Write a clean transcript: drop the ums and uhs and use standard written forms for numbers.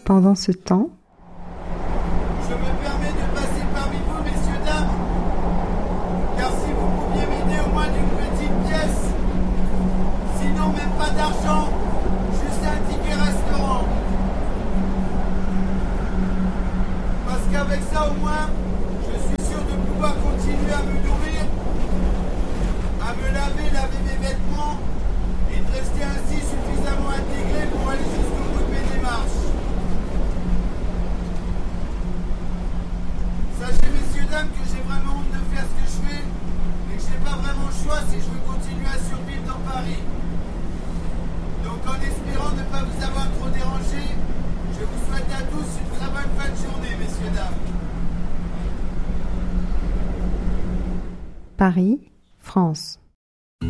Pendant ce temps, je me permets de passer parmi vous, messieurs, dames, car si vous pouviez m'aider au moins d'une petite pièce, sinon même pas d'argent, juste un ticket restaurant. Parce qu'avec ça au moins, je suis sûr de pouvoir continuer à me nourrir, à me laver mes vêtements et de rester ainsi suffisamment intégré pour aller jusqu'au bout de mes démarches. Sachez, messieurs, dames, que j'ai vraiment honte de faire ce que je fais et que je n'ai pas vraiment le choix si je veux continuer à survivre dans Paris. Donc, en espérant ne pas vous avoir trop dérangé, je vous souhaite à tous une très bonne fin de journée, messieurs, dames. Paris, France.